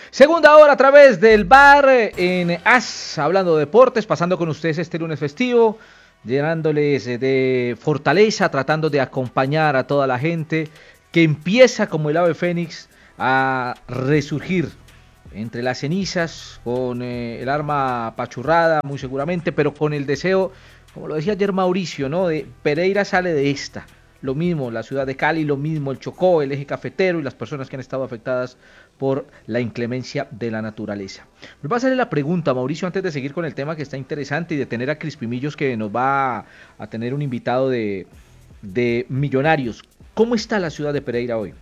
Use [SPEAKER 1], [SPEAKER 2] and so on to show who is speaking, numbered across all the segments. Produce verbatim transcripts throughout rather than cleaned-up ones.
[SPEAKER 1] Segunda hora a través del bar en AS, hablando de deportes, pasando con ustedes este lunes festivo, llenándoles de fortaleza, tratando de acompañar a toda la gente que empieza como el ave fénix a resurgir entre las cenizas, con eh, el arma apachurrada muy seguramente, pero con el deseo, como lo decía ayer Mauricio, ¿no? De Pereira sale de esta. Lo mismo la ciudad de Cali, lo mismo el Chocó, el eje cafetero y las personas que han estado afectadas por la inclemencia de la naturaleza. Me va a hacer la pregunta, Mauricio, antes de seguir con el tema que está interesante y de tener a Crispimillos, que nos va a tener un invitado de, de Millonarios. ¿Cómo está la ciudad de Pereira hoy?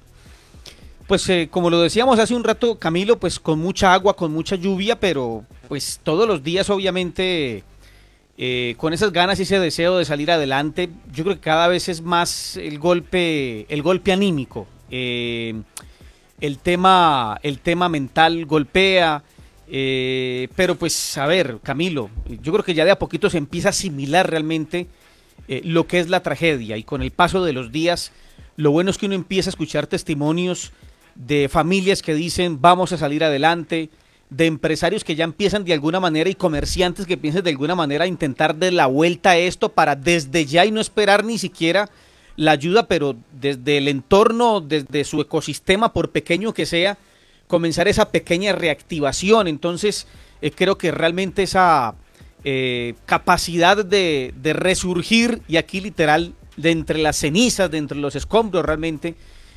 [SPEAKER 2] Pues eh, como lo decíamos hace un rato, Camilo, pues con mucha agua, con mucha lluvia, pero pues todos los días obviamente eh, con esas ganas y ese deseo de salir adelante. Yo creo que cada vez es más el golpe, el golpe anímico. Eh, el tema, el tema mental golpea, eh, pero pues a ver, Camilo, yo creo que ya de a poquito se empieza a asimilar realmente eh, lo que es la tragedia, y con el paso de los días, lo bueno es que uno empieza a escuchar testimonios de familias que dicen vamos a salir adelante, de empresarios que ya empiezan de alguna manera y comerciantes que piensan de alguna manera a intentar de la vuelta a esto para desde ya y no esperar ni siquiera la ayuda, pero desde el entorno, desde su ecosistema, por pequeño que sea, comenzar esa pequeña reactivación. Entonces eh, creo que realmente esa eh, capacidad de, de resurgir, y aquí literal de entre las cenizas, de entre los escombros realmente,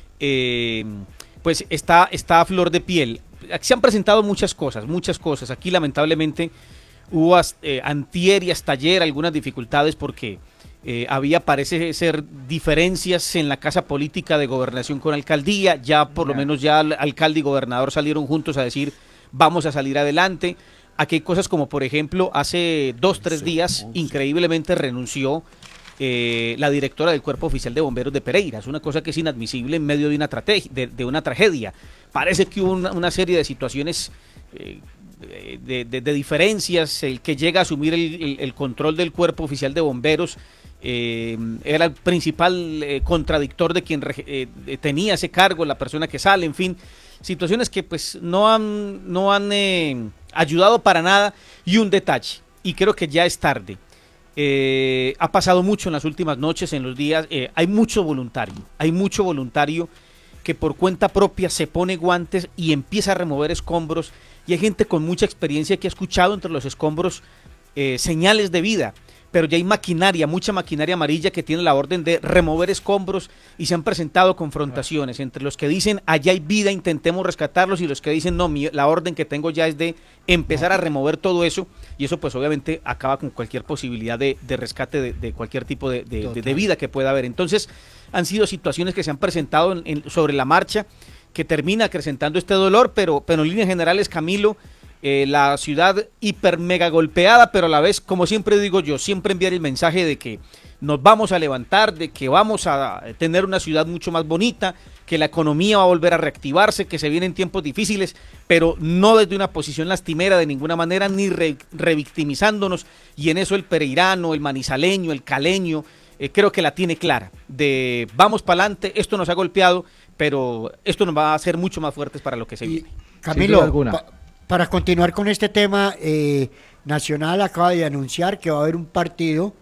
[SPEAKER 2] eh, pues está, está a flor de piel. Aquí se han presentado muchas cosas, muchas cosas. Aquí lamentablemente hubo eh, antier y hasta ayer algunas dificultades porque eh, había, parece ser, diferencias en la casa política de gobernación con alcaldía. Ya por lo menos ya el alcalde y gobernador salieron juntos a decir vamos a salir adelante. Aquí hay cosas como, por ejemplo, hace dos, tres días increíblemente renunció Eh, la directora del Cuerpo Oficial de Bomberos de Pereira. Es una cosa que es inadmisible en medio de una, trate- de, de una tragedia. Parece que hubo una, una serie de situaciones eh, de, de, de diferencias. El que llega a asumir el, el, el control del Cuerpo Oficial de Bomberos eh, era el principal eh, contradictor de quien eh, tenía ese cargo, la persona que sale, en fin, situaciones que pues no han, no han eh, ayudado para nada. Y un detalle, y creo que ya es tarde. Eh, ha pasado mucho en las últimas noches, en los días, eh, hay mucho voluntario, hay mucho voluntario que por cuenta propia se pone guantes y empieza a remover escombros, y hay gente con mucha experiencia que ha escuchado entre los escombros eh, señales de vida, pero ya hay maquinaria, mucha maquinaria amarilla que tiene la orden de remover escombros, y se han presentado confrontaciones entre los que dicen allá hay vida, intentemos rescatarlos, y los que dicen no, mi, la orden que tengo ya es de empezar a remover todo eso, y eso pues obviamente acaba con cualquier posibilidad de, de rescate de, de cualquier tipo de, de, de, de vida que pueda haber. Entonces han sido situaciones que se han presentado en, en, sobre la marcha, que termina acrecentando este dolor, pero, pero en líneas generales, Camilo, Eh, la ciudad hiper mega golpeada, pero a la vez, como siempre digo yo, siempre enviar el mensaje de que nos vamos a levantar, de que vamos a tener una ciudad mucho más bonita, que la economía va a volver a reactivarse, que se vienen tiempos difíciles, pero no desde una posición lastimera de ninguna manera, ni re, revictimizándonos, y en eso el pereirano, el manizaleño, el caleño, eh, creo que la tiene clara, de vamos para adelante, esto nos ha golpeado, pero esto nos va a hacer mucho más fuertes para lo que se viene.
[SPEAKER 3] Camilo, pa- para continuar con este tema, eh, Nacional acaba de anunciar que va a haber un partido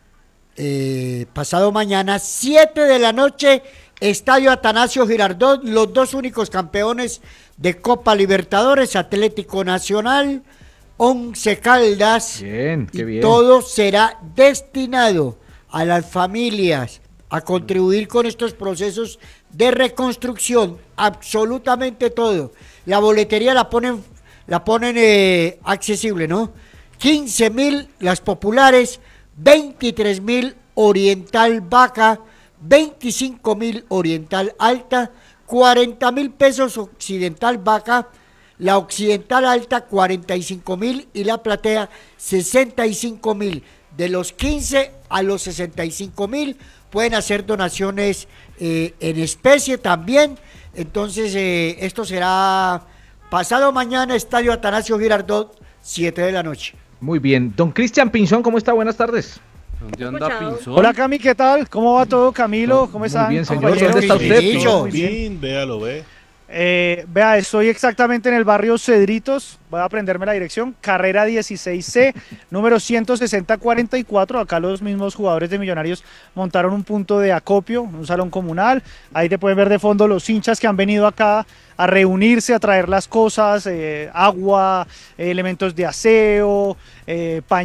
[SPEAKER 3] eh, pasado mañana, siete de la noche, Estadio Atanasio Girardot, los dos únicos campeones de Copa Libertadores, Atlético Nacional, Once Caldas.
[SPEAKER 1] Bien, qué
[SPEAKER 3] y
[SPEAKER 1] bien.
[SPEAKER 3] Todo será destinado a las familias, a contribuir con estos procesos de reconstrucción, absolutamente todo. La boletería la ponen la ponen eh, accesible, ¿no? quince mil las populares, veintitrés mil Oriental Baja, veinticinco mil Oriental Alta, cuarenta mil pesos Occidental Baja, la Occidental Alta cuarenta y cinco mil y la Platea sesenta y cinco mil. De los quince a los sesenta y cinco mil pueden hacer donaciones eh, en especie también. Entonces eh, esto será pasado mañana, Estadio Atanasio Girardot, siete de la noche.
[SPEAKER 1] Muy bien. Don Cristian Pinzón, ¿cómo está? Buenas tardes.
[SPEAKER 4] ¿Dónde anda Pinzón?
[SPEAKER 5] Hola Cami, ¿qué tal? ¿Cómo va todo, Camilo? ¿Cómo están?
[SPEAKER 1] Muy bien, señor.
[SPEAKER 5] compañeros?
[SPEAKER 1] ¿Dónde está usted?
[SPEAKER 3] Pinzón?
[SPEAKER 4] Bien, véalo, ve. Eh, vea, estoy exactamente en el barrio Cedritos, voy a aprenderme la dirección, carrera dieciséis C, número ciento sesenta cuarenta y cuatro. Acá los mismos jugadores de Millonarios montaron un punto de acopio, un salón comunal. Ahí te pueden ver de fondo los hinchas que han venido acá a reunirse, a traer las cosas, eh, agua, eh, elementos de aseo, eh, pañales.